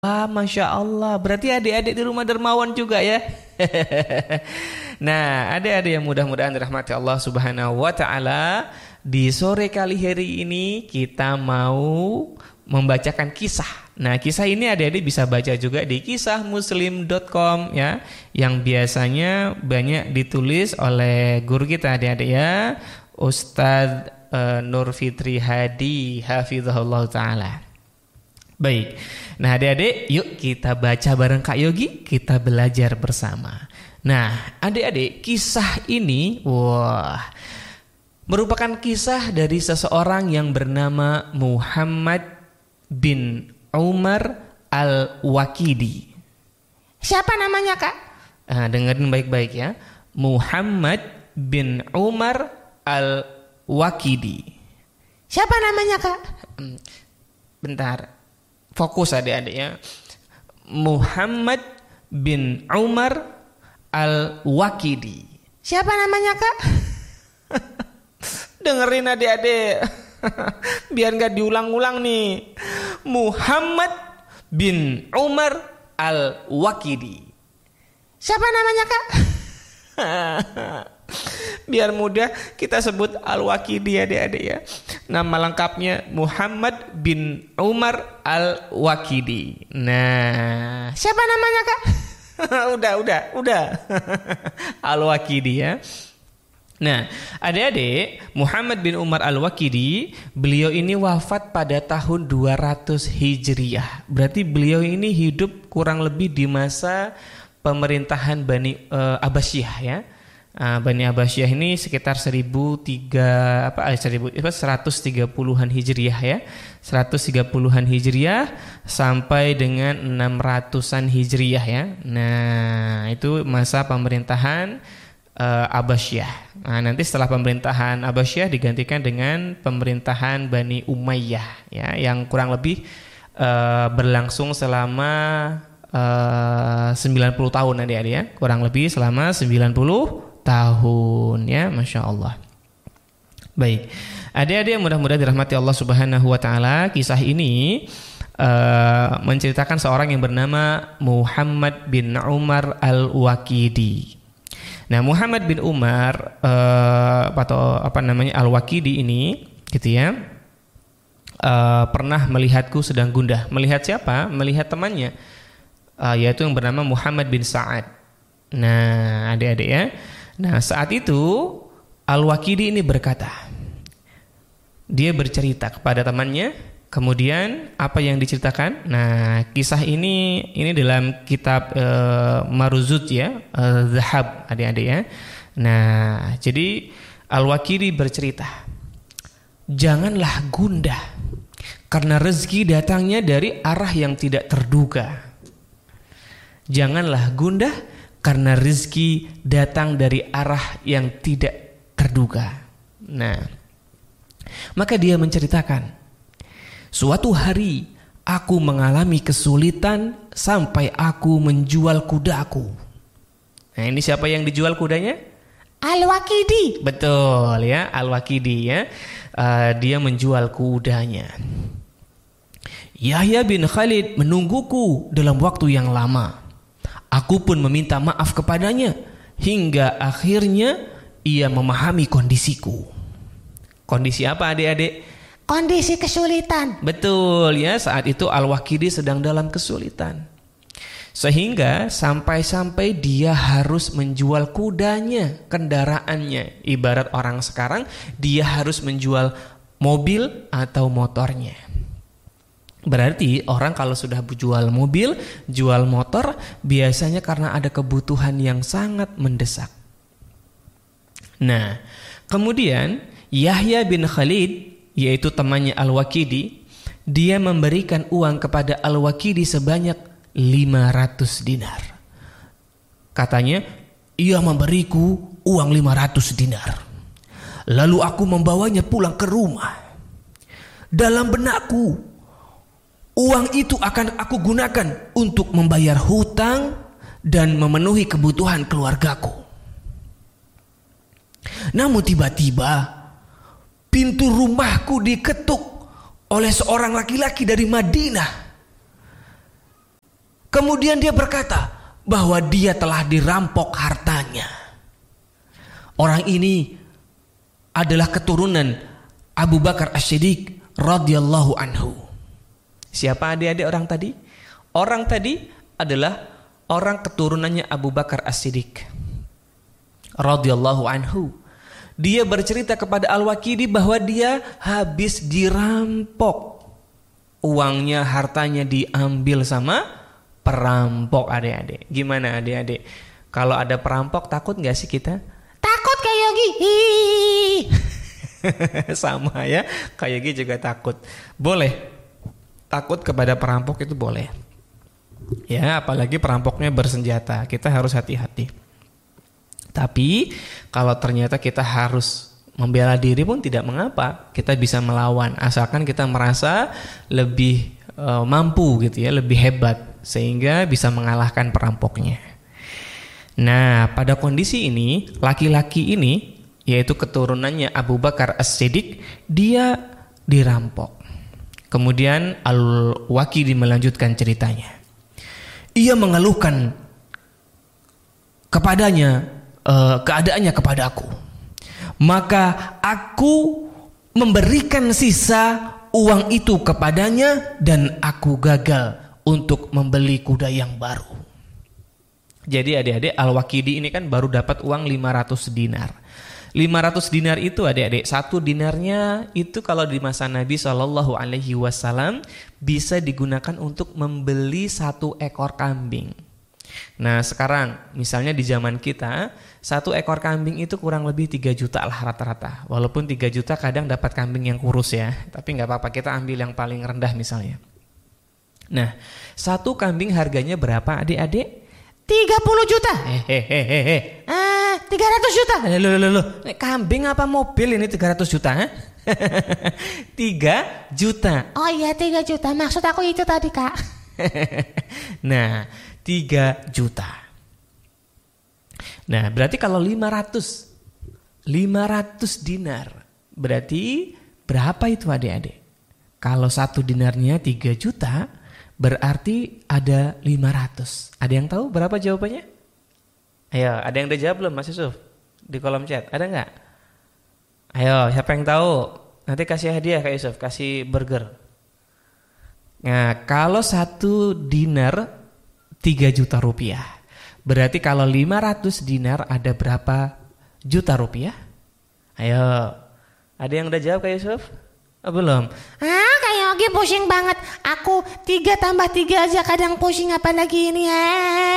Wah, Masya Allah, berarti adik-adik di rumah dermawan juga ya. Nah, adik-adik yang mudah-mudahan dirahmati Allah Subhanahu wa Ta'ala, di sore kali hari ini kita mau membacakan kisah. Nah, kisah ini adik-adik bisa baca juga di kisahmuslim.com ya, yang biasanya banyak ditulis oleh guru kita adik-adik ya, Ustadz Nur Fitri Hadi hafizahullah ta'ala. Baik, nah adik-adik yuk kita baca bareng Kak Yogi, kita belajar bersama. Nah adik-adik, kisah ini merupakan kisah dari seseorang yang bernama Muhammad bin Umar al-Waqidi. Siapa namanya Kak? Dengerin baik-baik ya, Muhammad bin Umar al-Waqidi. Siapa namanya Kak? Bentar, fokus adik-adik ya. Muhammad bin Umar al-Waqidi. Siapa namanya Kak? Dengerin adik-adik, biar gak diulang-ulang nih. Muhammad bin Umar al-Waqidi. Siapa namanya Kak? Biar mudah kita sebut al-Waqidi adik-adik ya. Nama lengkapnya Muhammad bin Umar al-Waqidi. Nah, Siapa namanya Kak? udah. Al-Waqidi ya. Nah, adik-adik, Muhammad bin Umar al-Waqidi, beliau ini wafat pada tahun 200 Hijriah. Berarti beliau ini hidup kurang lebih di masa pemerintahan Bani Abbasiyah ya. Bani Abbasiyah ini sekitar 130-an Hijriah ya. 130-an Hijriah sampai dengan 600-an Hijriah ya. Nah, itu masa pemerintahan Abbasiyah. Nah, nanti setelah pemerintahan Abbasiyah digantikan dengan pemerintahan Bani Umayyah ya, yang kurang lebih berlangsung selama 90 tahun adik-adik ya. Kurang lebih selama 90 tahun ya, Masya Allah. Baik, adik-adik yang mudah-mudahan dirahmati Allah Subhanahu wa Ta'ala, kisah ini menceritakan seorang yang bernama Muhammad bin Umar al-Waqidi. Nah, Muhammad bin Umar al-Waqidi ini gitu ya, pernah melihatku sedang gundah. Melihat siapa? Melihat temannya, yaitu yang bernama Muhammad bin Sa'ad. Nah, adik-adik ya. Nah, saat itu Al-Waqidi ini berkata, dia bercerita kepada temannya. Kemudian apa yang diceritakan? Nah, kisah ini dalam kitab Maruzut ya, Zahab adik-adik ya. Nah, jadi Al-Waqidi bercerita, janganlah gundah karena rezeki datangnya dari arah yang tidak terduga. Janganlah gundah karena rezeki datang dari arah yang tidak terduga. Nah, maka dia menceritakan, suatu hari aku mengalami kesulitan sampai aku menjual kudaku. Nah, ini siapa yang dijual kudanya? Al-Waqidi. Betul ya, Al-Waqidi ya. Dia menjual kudanya. Yahya bin Khalid menungguku dalam waktu yang lama. Aku pun meminta maaf kepadanya hingga akhirnya ia memahami kondisiku. Kondisi apa adik-adik? Kondisi kesulitan. Betul ya, saat itu Al-Waqidi sedang dalam kesulitan. Sehingga sampai-sampai dia harus menjual kudanya, kendaraannya. Ibarat orang sekarang, dia harus menjual mobil atau motornya. Berarti orang kalau sudah jual mobil, jual motor, biasanya karena ada kebutuhan yang sangat mendesak. Nah, kemudian Yahya bin Khalid, yaitu temannya Al-Waqidi, dia memberikan uang kepada Al-Waqidi sebanyak 500 dinar. Katanya, ia memberiku uang 500 dinar. Lalu aku membawanya pulang ke rumah. Dalam benakku, uang itu akan aku gunakan untuk membayar hutang dan memenuhi kebutuhan keluargaku. Namun tiba-tiba pintu rumahku diketuk oleh seorang laki-laki dari Madinah. Kemudian dia berkata bahwa dia telah dirampok hartanya. Orang ini adalah keturunan Abu Bakar As-Siddiq radhiyallahu anhu. Siapa adik-adik orang tadi? Orang tadi adalah orang keturunannya Abu Bakar As-Siddiq radhiyallahu anhu. Dia bercerita kepada Al-Waqidi bahwa dia habis dirampok. Uangnya, hartanya diambil sama perampok, adik-adik. Gimana adik-adik? Kalau ada perampok takut gak sih kita? Takut Kak Yogi. Sama ya, Kak Yogi juga takut. Boleh. Takut kepada perampok itu boleh. Ya, apalagi perampoknya bersenjata. Kita harus hati-hati. Tapi kalau ternyata kita harus membela diri pun tidak mengapa. Kita bisa melawan asalkan kita merasa lebih mampu gitu ya, lebih hebat sehingga bisa mengalahkan perampoknya. Nah, pada kondisi ini laki-laki ini yaitu keturunannya Abu Bakar As-Siddiq dia dirampok. Kemudian Al-Waqidi melanjutkan ceritanya. Ia mengeluhkan kepadanya keadaannya kepadaku. Maka aku memberikan sisa uang itu kepadanya dan aku gagal untuk membeli kuda yang baru. Jadi adik-adik, Al-Waqidi ini kan baru dapat uang 500 dinar. 500 dinar itu adik-adik, satu dinarnya itu kalau di masa Nabi SAW bisa digunakan untuk membeli 1 ekor kambing. Nah sekarang misalnya di zaman kita 1 ekor kambing itu kurang lebih 3 juta lah rata-rata. Walaupun 3 juta kadang dapat kambing yang kurus ya, tapi gak apa-apa, kita ambil yang paling rendah misalnya. Nah 1 kambing harganya berapa adik-adik? 30 juta. 300 juta. Loh. Kambing apa mobil ini 300 juta? 3 juta. Oh iya 3 juta. Maksud aku itu tadi Kak. Nah 3 juta. Nah berarti kalau 500 dinar berarti berapa itu adik-adik? Kalau 1 dinarnya 3 juta berarti ada 500. Ada yang tahu berapa jawabannya? Ayo, ada yang udah jawab belum Mas Yusuf? Di kolom chat, ada nggak? Ayo, siapa yang tahu? Nanti kasih hadiah Kak Yusuf, kasih burger. Nah, kalau 1 dinar 3 juta rupiah. Berarti kalau 500 dinar ada berapa juta rupiah? Ayo, ada yang udah jawab Kak Yusuf? Oh, belum? Kak Yogi pusing banget. Aku 3 tambah 3 aja kadang pusing apalagi ini ya.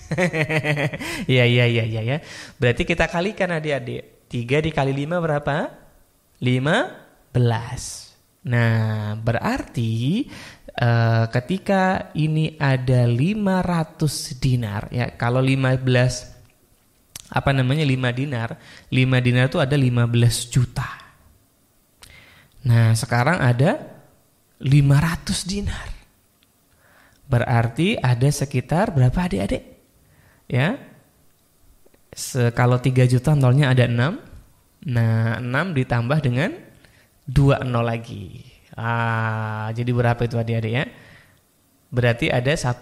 Ya. Berarti kita kalikan adik-adik. 3 dikali 5 berapa? 15. Nah, berarti ketika ini ada 500 dinar ya. Kalau 5 dinar. 5 dinar itu ada 15 juta. Nah, sekarang ada 500 dinar. Berarti ada sekitar berapa adik-adik? Ya. Kalau 3 juta nolnya ada 6. Nah, 6 ditambah dengan 2 nol lagi. Jadi berapa itu adik-adik ya? Berarti ada 1,5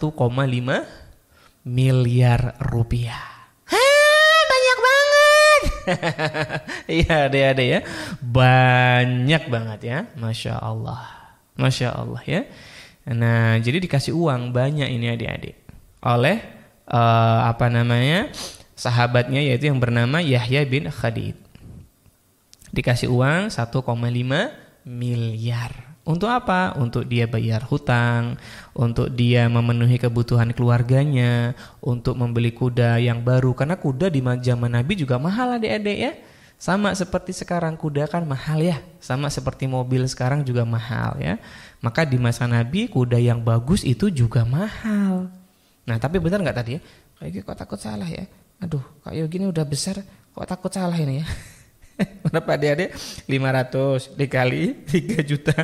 miliar rupiah. Banyak banget. Iya adik-adik ya. Banyak banget ya. Masya Allah ya. Nah jadi dikasih uang banyak ini adik-adik oleh sahabatnya yaitu yang bernama Yahya bin Khadid. Dikasih uang 1,5 miliar. Untuk apa? Untuk dia bayar hutang, untuk dia memenuhi kebutuhan keluarganya, untuk membeli kuda yang baru. Karena kuda di zaman Nabi juga mahal adik-adik ya. Sama seperti sekarang kuda kan mahal ya. Sama seperti mobil sekarang juga mahal ya. Maka di masa Nabi kuda yang bagus itu juga mahal. Nah tapi benar gak tadi ya? Kayak gini kok takut salah ya? Aduh kayak gini udah besar kok takut salah ini ya? Berapa adik-adik? 500 dikali 3 juta.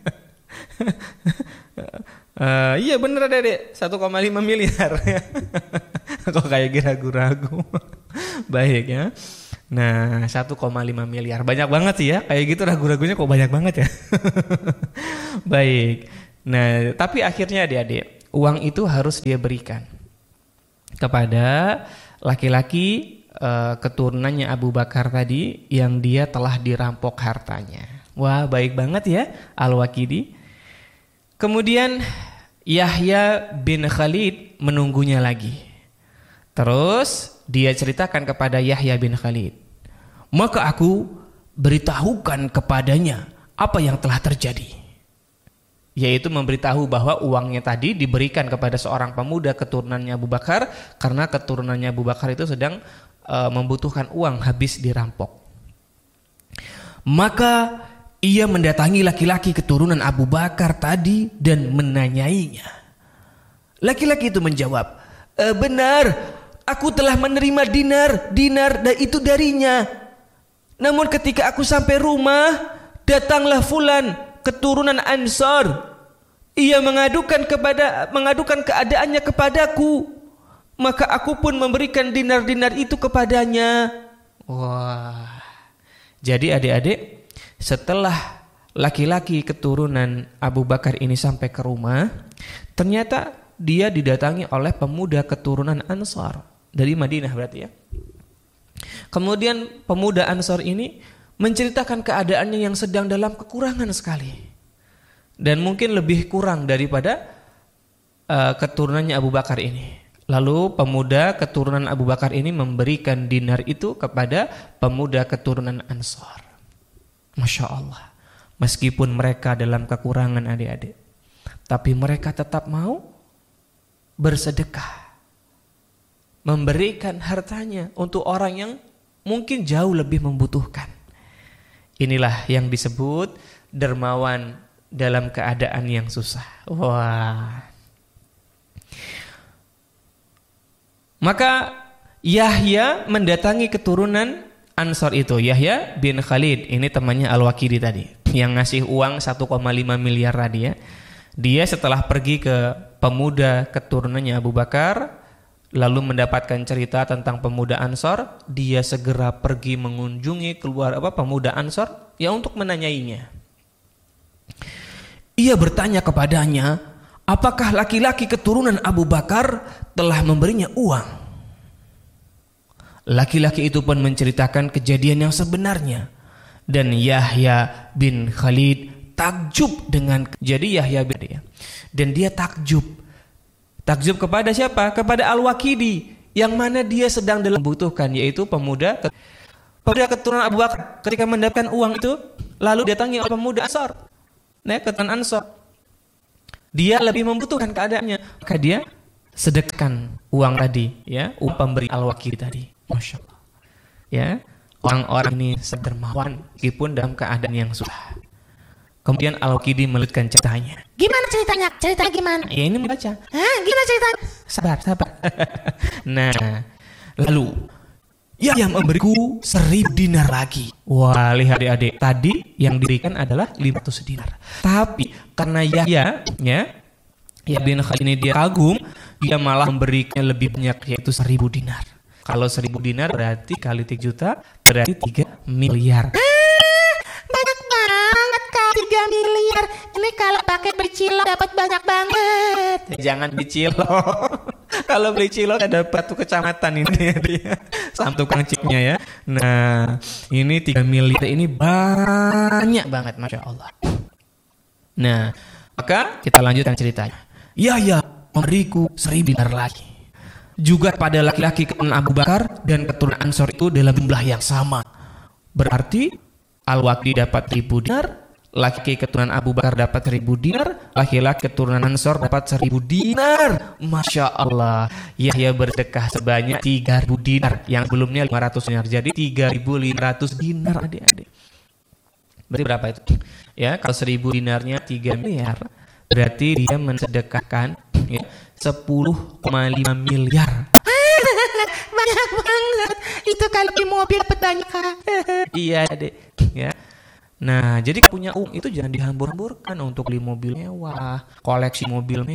Iya bener adik-adik 1,5 miliar. Kok kayak ragu-ragu. Baik ya. Nah 1,5 miliar banyak banget sih ya. Kayak gitu ragu-ragunya kok banyak banget ya. Baik. Nah tapi akhirnya adik-adik uang itu harus dia berikan kepada laki-laki keturunannya Abu Bakar tadi yang dia telah dirampok hartanya. Wah, baik banget ya Al-Waqidi. Kemudian Yahya bin Khalid menunggunya lagi. Terus dia ceritakan kepada Yahya bin Khalid, maka aku beritahukan kepadanya apa yang telah terjadi, yaitu memberitahu bahwa uangnya tadi diberikan kepada seorang pemuda keturunannya Abu Bakar karena keturunannya Abu Bakar itu sedang membutuhkan uang habis dirampok. Maka ia mendatangi laki-laki keturunan Abu Bakar tadi dan menanyainya. Laki-laki itu menjawab, benar, aku telah menerima dinar dan itu darinya. Namun ketika aku sampai rumah, datanglah fulan keturunan Ansor. Ia mengadukan keadaannya kepadaku. Maka aku pun memberikan dinar-dinar itu kepadanya. Wah. Jadi adik-adik, setelah laki-laki keturunan Abu Bakar ini sampai ke rumah, ternyata dia didatangi oleh pemuda keturunan Ansor dari Madinah berarti ya. Kemudian pemuda Ansor ini menceritakan keadaannya yang sedang dalam kekurangan sekali, dan mungkin lebih kurang daripada keturunannya Abu Bakar ini. Lalu pemuda keturunan Abu Bakar ini memberikan dinar itu kepada pemuda keturunan Ansor. Masya Allah, meskipun mereka dalam kekurangan adik-adik, tapi mereka tetap mau bersedekah, memberikan hartanya untuk orang yang mungkin jauh lebih membutuhkan. Inilah yang disebut dermawan dalam keadaan yang susah. Wah. Maka Yahya mendatangi keturunan Ansor itu, Yahya bin Khalid, ini temannya Al-Waqidi tadi, yang ngasih uang 1,5 miliar tadi ya. Dia setelah pergi ke pemuda keturunannya Abu Bakar, lalu mendapatkan cerita tentang pemuda Ansor, dia segera pergi mengunjungi pemuda Ansor ya untuk menanyainya. Ia bertanya kepadanya, apakah laki-laki keturunan Abu Bakar telah memberinya uang? Laki-laki itu pun menceritakan kejadian yang sebenarnya, dan Yahya bin Khalid takjub dengan Yahya bin dia, dan dia takjub kepada siapa? Kepada Al-Waqidi, yang mana dia sedang dalam membutuhkan, yaitu pemuda keturunan Abu Bakar. Ketika mendapatkan uang itu, lalu datangi oleh pemuda Ansor, keturunan Ansor. Dia lebih membutuhkan keadaannya, maka dia sedekahkan uang tadi, ya, uang pemberi Al-Waqidi tadi. Masya Allah, ya, orang-orang ini sedermawan meskipun dalam keadaan yang susah. Kemudian Al-Waqidi melanjutkan ceritanya. Gimana ceritanya? Ceritanya gimana? Ya ini membaca. Gimana ceritanya? Sabar. Nah, lalu yang memberiku 1.000 dinar lagi. Wah, lihat adik-adik, tadi yang diberikan adalah 500 dinar. Tapi karena Yahya bin Khalid ini dia kagum, dia malah memberikan lebih banyak, yaitu 1.000 dinar. Kalau 1.000 dinar berarti kali 3 juta, berarti 3 miliar. Banyak banget Kak, 3 miliar. Ini kalau pakai beli cilok dapat banyak banget. Jangan beli cilok. Kalau beli cilok ada satu kecamatan ini dia. Sama tukang chipnya ya. Nah, ini 3 miliar ini banyak banget, Masya Allah. Nah, maka kita lanjutkan ceritanya. Yahya memberiku 1.000 dinar lagi, juga pada laki-laki keturunan Abu Bakar dan keturunan Ansor itu dalam jumlah yang sama. Berarti Al-Waqidi dapat 1.000 dinar, laki-laki keturunan Abu Bakar dapat 1.000 dinar, laki-laki keturunan Ansor dapat 1.000 dinar. Masya Allah, Yahya bersedekah sebanyak 3.000 dinar, yang sebelumnya 500 dinar, jadi 3.500 dinar adik-adik. Berarti berapa itu? Ya, kalau 1.000 dinarnya 3 miliar, berarti dia mensedekahkan 10,5 miliar. Banyak banget. Itu kalau di mobil dapat banyak. Iya, Dek. Ya. Nah, jadi punya uang itu jangan dihambur-hamburkan untuk beli mobil mewah, koleksi mobil mewah.